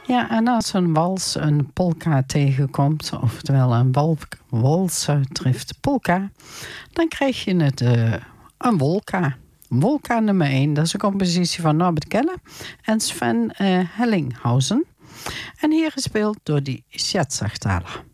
Ja, en als een wals een polka tegenkomt, oftewel een walser treft polka, dan krijg je een wolka. Wolka nummer 1, dat is een compositie van Norbert Keller en Sven Hellinghausen. En hier gespeeld door die Scherzachtaler.